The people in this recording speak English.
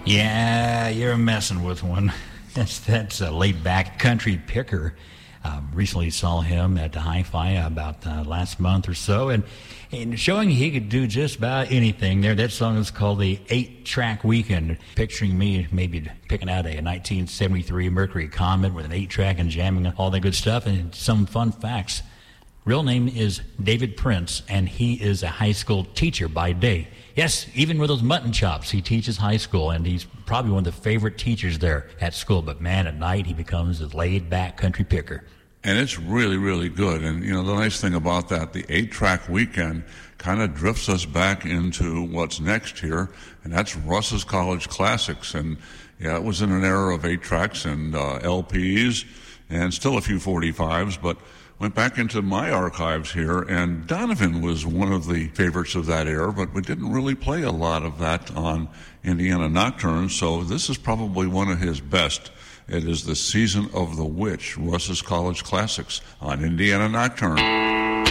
Yeah, you're messing with one. That's a laid-back country picker. Recently saw him at the Hi-Fi about last month or so, and showing he could do just about anything there. That song is called the 8-Track Weekend, picturing me maybe picking out a 1973 Mercury Comet with an 8-track and jamming all that good stuff. And some fun facts. Real name is David Prince, and he is a high school teacher by day. Yes, even with those mutton chops, he teaches high school, and he's probably one of the favorite teachers there at school. But man, at night he becomes a laid-back country picker. And it's really, really good. And, you know, the nice thing about that, the 8-Track Weekend kind of drifts us back into what's next here, and that's Russ's College Classics. And, yeah, it was in an era of 8-tracks and LPs and still a few 45s, but went back into my archives here, and Donovan was one of the favorites of that era, but we didn't really play a lot of that on Indiana Nocturne, so this is probably one of his best. It is The Season of the Witch, Russ's College Classics on Indiana Nocturne.